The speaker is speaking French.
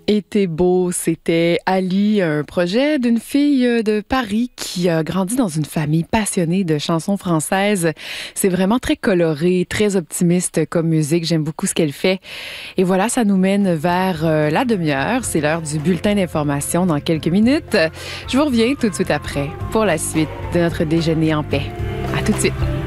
Était beau, c'était Ali, un projet d'une fille de Paris qui a grandi dans une famille passionnée de chansons françaises. C'est vraiment très coloré, très optimiste comme musique. J'aime beaucoup ce qu'elle fait. Et voilà, ça nous mène vers la demi-heure. C'est l'heure du bulletin d'information dans quelques minutes. Je vous reviens tout de suite après pour la suite de notre déjeuner en paix. À tout de suite.